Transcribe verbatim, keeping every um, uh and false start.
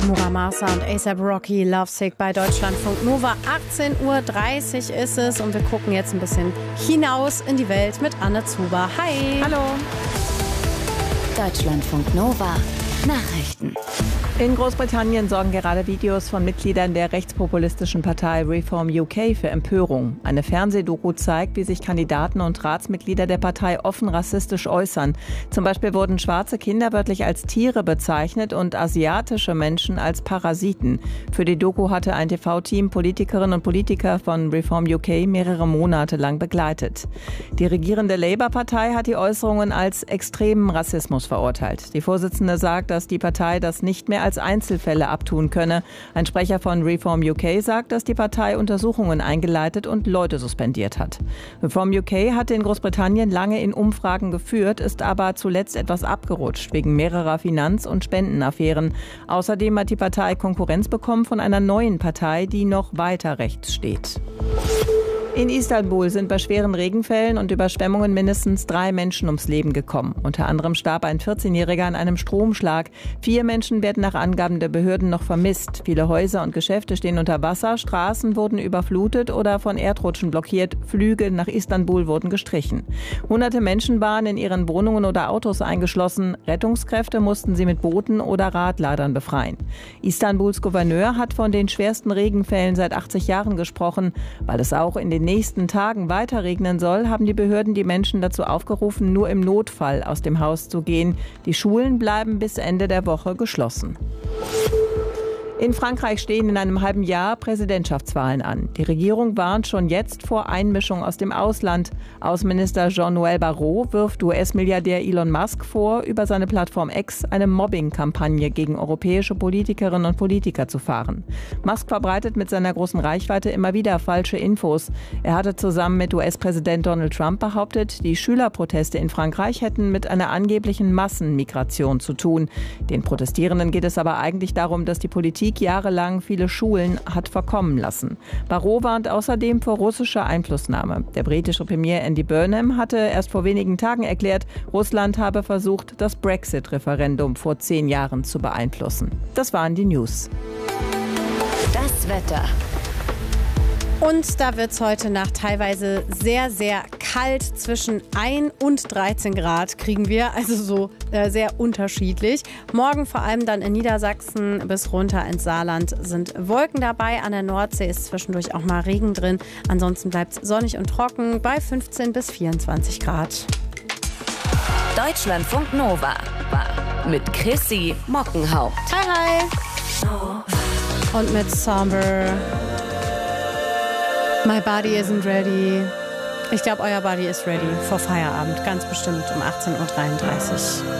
Muramasa und A$AP Rocky, Lovesick bei Deutschlandfunk Nova. achtzehn Uhr dreißig ist es und wir gucken jetzt ein bisschen hinaus in die Welt mit Anne Zuber. Hi! Hallo! Deutschlandfunk Nova Nachrichten. In Großbritannien sorgen gerade Videos von Mitgliedern der rechtspopulistischen Partei Reform U K für Empörung. Eine Fernsehdoku zeigt, wie sich Kandidaten und Ratsmitglieder der Partei offen rassistisch äußern. Zum Beispiel wurden schwarze Kinder wörtlich als Tiere bezeichnet und asiatische Menschen als Parasiten. Für die Doku hatte ein T V-Team Politikerinnen und Politiker von Reform U K mehrere Monate lang begleitet. Die regierende Labour-Partei hat die Äußerungen als extremen Rassismus verurteilt. Die Vorsitzende sagt, dass die Partei das nicht mehr als Einzelfälle abtun könne. Ein Sprecher von Reform U K sagt, dass die Partei Untersuchungen eingeleitet und Leute suspendiert hat. Reform U K hatte in Großbritannien lange in Umfragen geführt, ist aber zuletzt etwas abgerutscht wegen mehrerer Finanz- und Spendenaffären. Außerdem hat die Partei Konkurrenz bekommen von einer neuen Partei, die noch weiter rechts steht. In Istanbul sind bei schweren Regenfällen und Überschwemmungen mindestens drei Menschen ums Leben gekommen. Unter anderem starb ein vierzehnjähriger an einem Stromschlag. Vier Menschen werden nach Angaben der Behörden noch vermisst. Viele Häuser und Geschäfte stehen unter Wasser, Straßen wurden überflutet oder von Erdrutschen blockiert. Flüge nach Istanbul wurden gestrichen. Hunderte Menschen waren in ihren Wohnungen oder Autos eingeschlossen. Rettungskräfte mussten sie mit Booten oder Radladern befreien. Istanbuls Gouverneur hat von den schwersten Regenfällen seit achtzig Jahren gesprochen, weil es auch in den nächsten Tagen weiter regnen soll, haben die Behörden die Menschen dazu aufgerufen, nur im Notfall aus dem Haus zu gehen. Die Schulen bleiben bis Ende der Woche geschlossen. In Frankreich stehen in einem halben Jahr Präsidentschaftswahlen an. Die Regierung warnt schon jetzt vor Einmischung aus dem Ausland. Außenminister Jean-Noël Barrot wirft U S-Milliardär Elon Musk vor, über seine Plattform X eine Mobbing-Kampagne gegen europäische Politikerinnen und Politiker zu fahren. Musk verbreitet mit seiner großen Reichweite immer wieder falsche Infos. Er hatte zusammen mit U S-Präsident Donald Trump behauptet, die Schülerproteste in Frankreich hätten mit einer angeblichen Massenmigration zu tun. Den Protestierenden geht es aber eigentlich darum, dass die Politik jahrelang viele Schulen hat verkommen lassen. Barrot warnt außerdem vor russischer Einflussnahme. Der britische Premier Andy Burnham hatte erst vor wenigen Tagen erklärt, Russland habe versucht, das Brexit-Referendum vor zehn Jahren zu beeinflussen. Das waren die News. Das Wetter. Und da wird es heute Nacht teilweise sehr, sehr kalt. Zwischen ein und dreizehn Grad kriegen wir, also so äh, sehr unterschiedlich. Morgen vor allem dann in Niedersachsen bis runter ins Saarland sind Wolken dabei. An der Nordsee ist zwischendurch auch mal Regen drin. Ansonsten bleibt es sonnig und trocken bei fünfzehn bis vierundzwanzig Grad. Deutschlandfunk Nova mit Chrissy Mockenhaupt. Hi, hi. Und mit Somber. My body isn't ready. Ich glaube, euer Body ist ready vor Feierabend. Ganz bestimmt um achtzehn Uhr dreiunddreißig.